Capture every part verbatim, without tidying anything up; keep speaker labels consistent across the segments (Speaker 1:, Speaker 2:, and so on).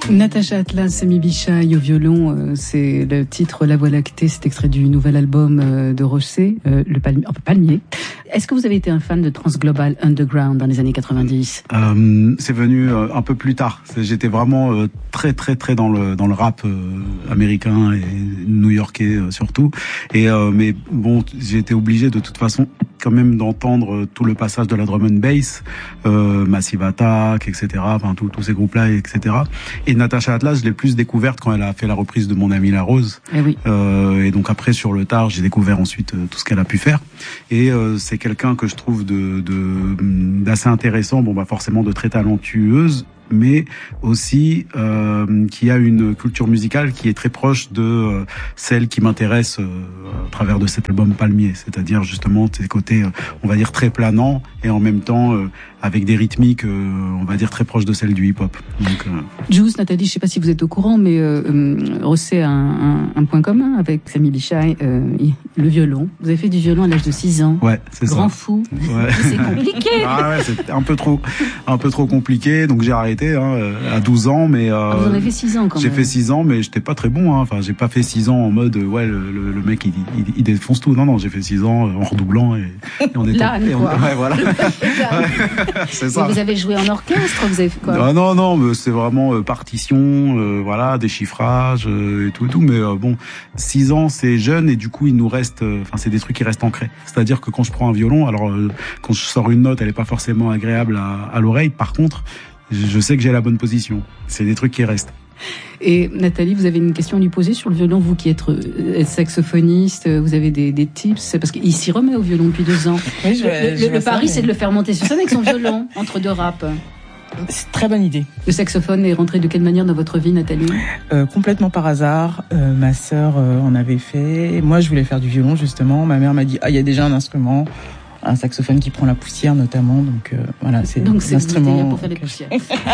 Speaker 1: Natacha Atlas, Samy Bichai au violon, euh, c'est le titre La Voie lactée, c'est extrait du nouvel album euh, de Rossé, euh, le palmier, oh, palmier. Est-ce que vous avez été un fan de Transglobal Underground dans les années quatre-vingt-dix?
Speaker 2: euh, C'est venu euh, un peu plus tard. J'étais vraiment euh, très très très dans le dans le rap euh, américain et new-yorkais euh, surtout. Et euh, mais bon, j'ai été obligé de toute façon quand même d'entendre tout le passage de la drum and bass, euh, Massive Attack, et cetera. Enfin tous tous ces groupes-là, et cetera. Et Natacha Atlas, je l'ai plus découverte quand elle a fait la reprise de Mon Ami La Rose.
Speaker 1: Eh oui.
Speaker 2: Euh, et donc après sur le tard, j'ai découvert ensuite euh, tout ce qu'elle a pu faire. Et euh, c'est quelqu'un que je trouve de, de d'assez intéressant. Bon bah forcément de très talentueuse, mais aussi euh, qui a une culture musicale qui est très proche de euh, celle qui m'intéresse euh, à travers de cet album Palmier, c'est-à-dire justement ces côtés, euh, on va dire, très planants et en même temps euh, avec des rythmiques, euh, on va dire, très proches de celles du hip-hop. Donc, euh...
Speaker 1: Juice, Nathalie, je ne sais pas si vous êtes au courant, mais euh, euh, Rossé a un, un, un point commun avec Samy Bichai, euh, le violon. Vous avez fait du violon à l'âge de six ans.
Speaker 2: Ouais, c'est ça.
Speaker 1: Grand fou.
Speaker 2: Ouais.
Speaker 1: C'est compliqué.
Speaker 2: Ah ouais, c'est un peu trop, un peu trop compliqué. Donc j'ai arrêté hein, à douze ans, mais euh,
Speaker 1: ah, vous en avez fait six ans quand
Speaker 2: j'ai
Speaker 1: même.
Speaker 2: fait six ans, mais j'étais pas très bon. Hein. Enfin, j'ai pas fait six ans en mode ouais le, le, le mec il, il, il défonce tout. Non non, j'ai fait six ans en redoublant et, et on était.
Speaker 1: L'âne,
Speaker 2: et on,
Speaker 1: quoi.
Speaker 2: ouais voilà. C'est ça.
Speaker 1: Et vous avez joué en orchestre, vous avez fait quoi?
Speaker 2: Ah, non non, mais c'est vraiment euh, partition, euh, voilà, déchiffrage euh, et tout et tout. Mais euh, bon, six ans c'est jeune et du coup il nous reste, enfin euh, c'est des trucs qui restent ancrés. C'est-à-dire que quand je prends un violon, alors euh, quand je sors une note, elle est pas forcément agréable à, à l'oreille. Par contre, je sais que j'ai la bonne position. C'est des trucs qui restent.
Speaker 1: Et Nathalie, vous avez une question à lui poser sur le violon, vous qui êtes saxophoniste, vous avez des, des tips? Parce qu'il s'y remet au violon depuis deux ans.
Speaker 3: Oui, je,
Speaker 1: le
Speaker 3: je
Speaker 1: le, le pari,
Speaker 3: ça,
Speaker 1: c'est
Speaker 3: mais...
Speaker 1: de le faire monter sur scène avec son violon, entre deux raps.
Speaker 3: C'est une très bonne idée.
Speaker 1: Le saxophone est rentré de quelle manière dans votre vie, Nathalie?
Speaker 3: euh, Complètement par hasard. Euh, ma sœur euh, en avait fait. Moi, je voulais faire du violon, justement. Ma mère m'a dit, ah, il y a déjà un instrument. Un saxophone qui prend la poussière notamment, donc euh, voilà, c'est
Speaker 1: donc c'est
Speaker 3: l'instrument
Speaker 1: pour faire les poussières.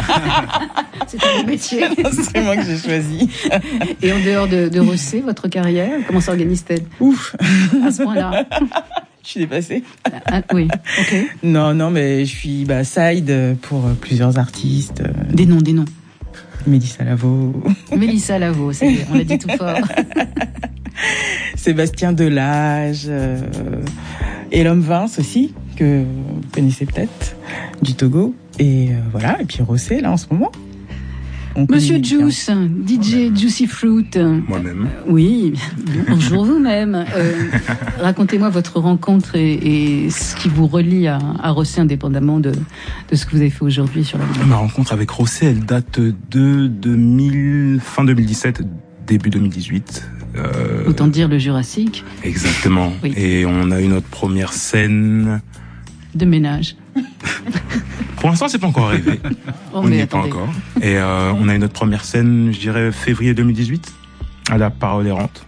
Speaker 1: C'est un métier.
Speaker 3: L'instrument que j'ai choisi.
Speaker 1: Et en dehors de, de Rossé, votre carrière, comment s'organise-t-elle?
Speaker 3: Ouf,
Speaker 1: à ce point-là.
Speaker 3: Je suis dépassée.
Speaker 1: Ah, oui, ok.
Speaker 3: Non, non, mais je suis bah, side pour plusieurs artistes. Euh,
Speaker 1: des noms, des noms.
Speaker 3: Mélissa Lavo.
Speaker 1: Mélissa Lavo, c'est, on l'a dit tout fort.
Speaker 3: Sébastien Delage. Euh, Et l'homme Vince aussi, que vous connaissez peut-être, du Togo. Et euh, voilà, et puis Rossé, là, en ce moment. On
Speaker 1: Monsieur Juice, D J Juicy Fruit.
Speaker 4: Moi-même.
Speaker 1: Euh, oui, bonjour vous-même. Euh, racontez-moi votre rencontre et, et ce qui vous relie à, à Rossé, indépendamment de, de ce que vous avez fait aujourd'hui sur la vidéo.
Speaker 4: Ma rencontre avec Rossé, elle date de deux mille, fin deux mille dix-sept, début deux mille dix-huit.
Speaker 1: Euh... Autant dire le Jurassique.
Speaker 4: Exactement. Oui. Et on a eu notre première scène
Speaker 1: de ménage.
Speaker 4: Pour l'instant, c'est pas encore arrivé.
Speaker 1: Oh,
Speaker 4: on n'y est
Speaker 1: attendez.
Speaker 4: pas encore. Et euh, on a eu notre première scène, je dirais février deux mille dix-huit, à la Parole errante.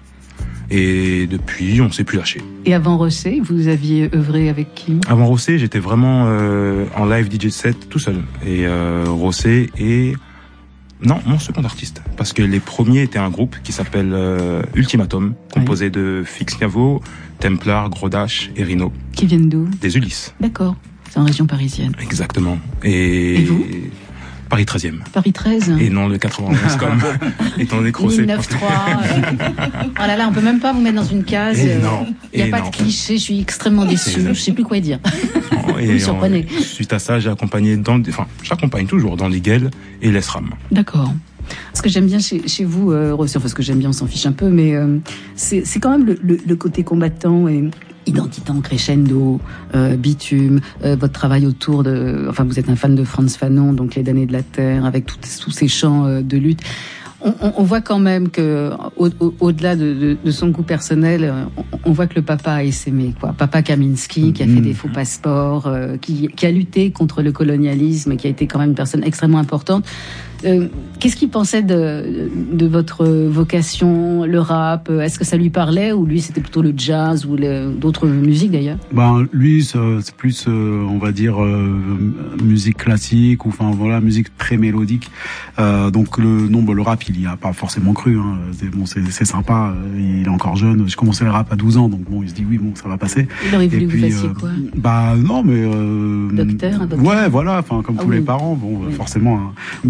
Speaker 4: Et depuis, on s'est plus lâché.
Speaker 1: Et avant Rossé, vous aviez œuvré avec qui?
Speaker 4: Avant Rossé, j'étais vraiment euh, en live D J set tout seul. Et euh, Rossé et non, mon second artiste. Parce que les premiers étaient un groupe qui s'appelle euh, Ultimatum, composé oui. de Fix Niavo, Templar, Grodash et Rhino.
Speaker 1: Qui viennent d'où?
Speaker 4: Des Ulysses.
Speaker 1: D'accord, c'est en région parisienne.
Speaker 4: Exactement. Et,
Speaker 1: et vous?
Speaker 4: Paris treizième.
Speaker 1: Paris treize.
Speaker 4: Et non le quatre-vingt-onze comme étant donné que Rossé.
Speaker 1: mille neuf cent trois. Euh... Oh là là, on peut même pas vous mettre dans une case.
Speaker 4: Et non.
Speaker 1: Il n'y a pas
Speaker 4: non.
Speaker 1: de cliché, je suis extrêmement déçu. Je sais plus quoi dire.
Speaker 4: Non, et
Speaker 1: vous me surprenez.
Speaker 4: On, suite à ça, j'ai accompagné dans, enfin, j'accompagne toujours dans l'Iguel et l'Esram.
Speaker 1: D'accord. Ce que j'aime bien chez, chez vous, euh, Rossé, enfin ce que j'aime bien, on s'en fiche un peu, mais euh, c'est, c'est quand même le, le, le côté combattant et identité en crescendo, euh, bitume, euh, votre travail autour de... Enfin, vous êtes un fan de Frantz Fanon, donc Les damnés de la terre, avec tout, tous ces chants euh, de lutte. On, on, on voit quand même que, au, au, au-delà de, de, de son goût personnel, on, on voit que le papa a essaimé, quoi. Papa Kaminski, qui a fait des faux passeports, euh, qui, qui a lutté contre le colonialisme, qui a été quand même une personne extrêmement importante. Euh, qu'est-ce qu'il pensait de, de votre vocation, le rap? Est-ce que ça lui parlait ou lui c'était plutôt le jazz ou le, d'autres musiques d'ailleurs?
Speaker 2: Ben lui c'est plus euh, on va dire euh, musique classique ou enfin voilà musique très mélodique. Euh, donc le non ben, le rap il y a pas forcément cru. Hein. C'est, bon c'est, c'est sympa. Il est encore jeune. J'ai commencé le rap à douze ans donc bon il se dit oui bon ça va passer.
Speaker 1: Il aurait voulu que vous fassiez euh, quoi?
Speaker 2: Bah non mais euh,
Speaker 1: docteur, un docteur.
Speaker 2: Ouais voilà enfin comme ah, tous oui. les parents bon oui. forcément. Hein. Mais bon. Euh,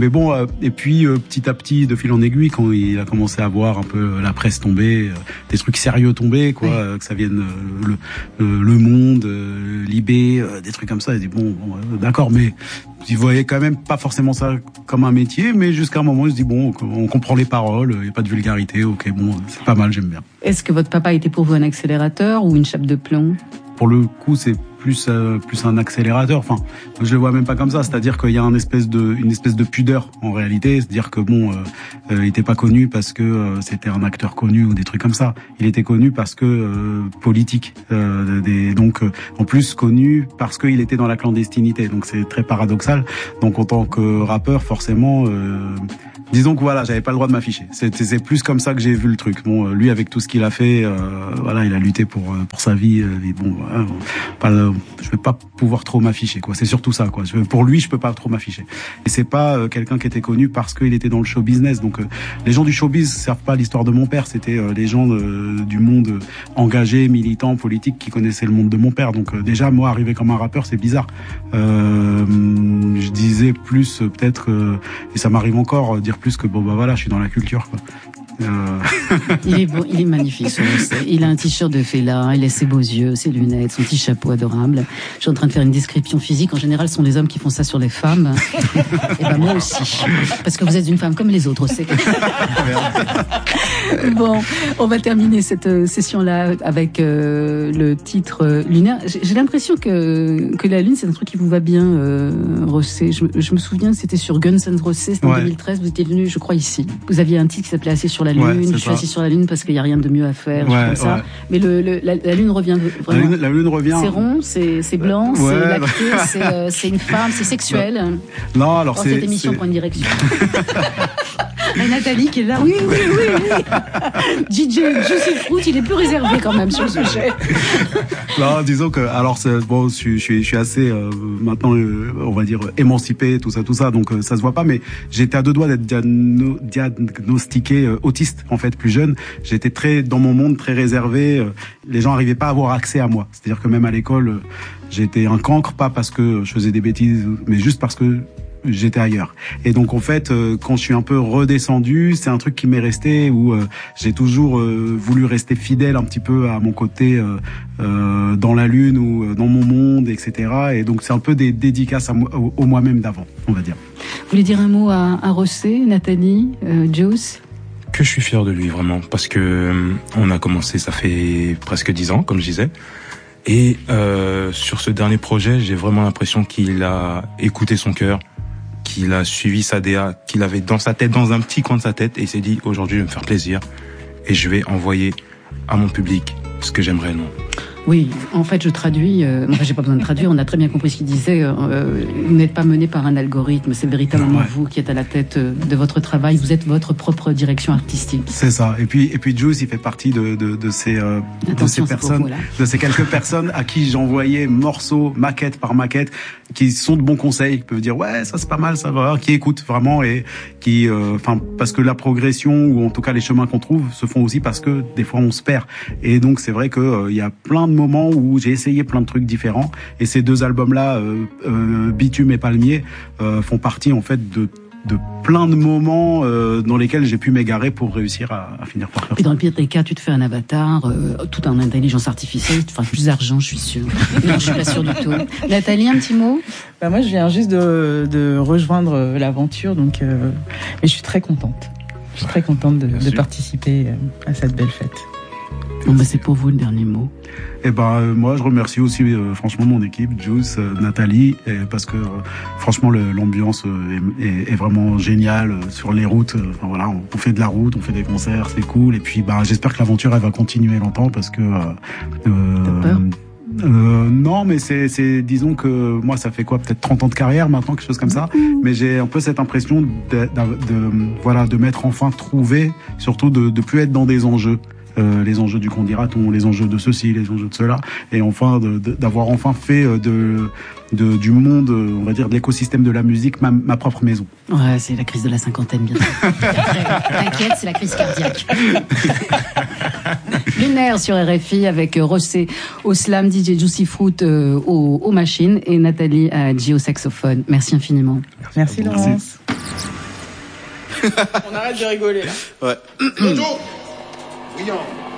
Speaker 2: euh, et puis euh, petit à petit, de fil en aiguille, quand il a commencé à voir un peu la presse tomber, euh, des trucs sérieux tomber, quoi, oui. euh, que ça vienne euh, le, euh, le Monde, euh, Libé, euh, des trucs comme ça. Il dit bon, bon euh, d'accord, mais il voyait quand même pas forcément ça comme un métier, mais jusqu'à un moment, il se dit bon, on comprend les paroles, il y a pas de vulgarité, ok, bon, c'est pas mal, j'aime bien.
Speaker 1: Est-ce que votre papa était pour vous un accélérateur ou une chape de plomb?
Speaker 2: Pour le coup, c'est plus euh, plus un accélérateur. Enfin, je le vois même pas comme ça. C'est-à-dire qu'il y a une espèce de une espèce de pudeur en réalité. C'est-à-dire que bon, euh, euh, il était pas connu parce que euh, c'était un acteur connu ou des trucs comme ça. Il était connu parce que euh, politique. Euh, des, donc euh, en plus connu parce qu'il était dans la clandestinité. Donc c'est très paradoxal. Donc en tant que rappeur, forcément. Euh, Disons que voilà, j'avais pas le droit de m'afficher. C'est, c'est plus comme ça que j'ai vu le truc. Bon, lui avec tout ce qu'il a fait, euh, voilà, il a lutté pour pour sa vie. Euh, et bon, voilà, pas, je vais pas pouvoir trop m'afficher, quoi. C'est surtout ça, quoi. Je, pour lui, je peux pas trop m'afficher. Et c'est pas euh, quelqu'un qui était connu parce qu'il était dans le show business. Donc euh, les gens du showbiz servent pas l'histoire de mon père. C'était euh, les gens de, du monde engagé, militant, politique qui connaissaient le monde de mon père. Donc euh, déjà, moi, arriver comme un rappeur, c'est bizarre. Euh, je disais plus euh, peut-être, euh, et ça m'arrive encore, dire plus que bon bah voilà, je suis dans la culture, quoi. Euh...
Speaker 1: il est beau, il est magnifique, ce il a un t-shirt de Fela, il a ses beaux yeux, ses lunettes, son petit chapeau adorable. Je suis en train de faire une description physique. En général, ce sont les hommes qui font ça sur les femmes. Et ben moi aussi, parce que vous êtes une femme comme les autres, c'est. Bon, on va terminer cette session-là avec euh, le titre euh, lunaire. J'ai l'impression que que la lune, c'est un truc qui vous va bien, euh, Rossé. Je, je me souviens, c'était sur Guns N' Roses, c'était en ouais. deux mille treize. Vous étiez venu, je crois, ici. Vous aviez un titre qui s'appelait Assis sur la lune. Ouais, je suis assis sur la lune parce qu'il y a rien de mieux à faire. Ouais, comme ça. Ouais. Mais le, le la, la lune revient vraiment.
Speaker 2: La lune, la lune revient.
Speaker 1: C'est rond, c'est c'est blanc, ouais, c'est lacté, ouais. c'est euh, c'est une femme, c'est sexuel.
Speaker 2: Non, alors
Speaker 1: Dans
Speaker 2: c'est.
Speaker 1: Cette émission prend une direction. Et Nathalie qui est là. Oui, oui, oui, oui. D J Juicy Fruit, il est plus réservé quand même sur le sujet.
Speaker 2: Non, disons que alors c'est bon, je suis je suis je suis assez euh, maintenant euh, on va dire émancipé, tout ça tout ça, donc euh, ça se voit pas, mais j'étais à deux doigts d'être diagno- diagnostiqué euh, autiste en fait plus jeune. J'étais très dans mon monde, très réservé. Euh, les gens arrivaient pas à avoir accès à moi. C'est-à-dire que même à l'école, euh, j'étais un cancre, pas parce que je faisais des bêtises, mais juste parce que j'étais ailleurs. Et donc en fait, euh, quand je suis un peu redescendu, c'est un truc qui m'est resté, où euh, j'ai toujours euh, voulu rester fidèle un petit peu à mon côté euh, euh, dans la lune ou euh, dans mon monde, et cetera. Et donc c'est un peu des dédicaces à moi, au, au moi-même d'avant, on va dire.
Speaker 1: Vous voulez dire un mot à, à Rossé, Nathalie, euh, Juice?
Speaker 4: Que je suis fier de lui, vraiment, parce que euh, on a commencé, ça fait presque dix ans, comme je disais. Et euh, sur ce dernier projet, j'ai vraiment l'impression qu'il a écouté son cœur, qu'il a suivi sa D A, qu'il avait dans sa tête, dans un petit coin de sa tête, et il s'est dit, aujourd'hui, je vais me faire plaisir, et je vais envoyer à mon public ce que j'aime réellement.
Speaker 1: Oui, en fait, je traduis. Euh, enfin, j'ai pas besoin de traduire. On a très bien compris ce qu'il disait. Euh, vous n'êtes pas mené par un algorithme. C'est véritablement ouais. vous qui êtes à la tête de votre travail. Vous êtes votre propre direction artistique.
Speaker 2: C'est ça. Et puis, et puis, Juice, il fait partie de de, de ces euh, de ces personnes, vous, de ces quelques personnes à qui j'envoyais morceaux, maquette par maquette, qui sont de bons conseils, qui peuvent dire ouais, ça c'est pas mal, ça va, qui écoutent vraiment et qui, enfin, euh, parce que la progression ou en tout cas les chemins qu'on trouve se font aussi parce que des fois on se perd. Et donc c'est vrai que euh, il y a plein de moments où j'ai essayé plein de trucs différents, et ces deux albums-là, euh, euh, Bitume et Palmier, euh, font partie en fait de de plein de moments euh, dans lesquels j'ai pu m'égarer pour réussir à, à finir par faire.
Speaker 1: Et dans le pire des cas, tu te fais un avatar, euh, tout en intelligence artificielle, enfin plus d'argent, je suis sûre. Non, je suis pas sûre du tout. Nathalie, un petit mot?
Speaker 3: Bah moi, je viens juste de, de rejoindre l'aventure, donc euh, mais je suis très contente. Je suis très contente de, de participer à cette belle fête.
Speaker 1: Bon, bah, c'est pour vous le dernier mot.
Speaker 2: Et ben euh, moi je remercie aussi euh, franchement mon équipe, Juice, euh, Nathalie, et parce que euh, franchement le, l'ambiance euh, est, est, est vraiment géniale euh, sur les routes. Euh, enfin voilà, on, on fait de la route, on fait des concerts, c'est cool. Et puis bah j'espère que l'aventure elle va continuer longtemps parce que. Euh,
Speaker 1: T'as peur?
Speaker 2: Euh, non, mais c'est, c'est, disons que moi, ça fait quoi, peut-être trente ans de carrière maintenant, quelque chose comme ça. Mais j'ai un peu cette impression de, de, de voilà, de m'être enfin trouvé, surtout de, de plus être dans des enjeux. Euh, les enjeux du Condiraton, les enjeux de ceci, les enjeux de cela, et enfin de, de, d'avoir enfin fait de, de du monde, on va dire de l'écosystème de la musique, ma, ma propre maison.
Speaker 1: Ouais, c'est la crise de la cinquantaine bientôt. T'inquiète, c'est la crise cardiaque. Lunaire sur R F I avec Rossé au slam, D J Juicy Fruit euh, aux, aux machines et Nathalie à G au saxophone. Merci infiniment.
Speaker 3: Merci Laurence. Merci. On arrête de rigoler là.
Speaker 5: Ouais.
Speaker 6: Jojo. Brillant.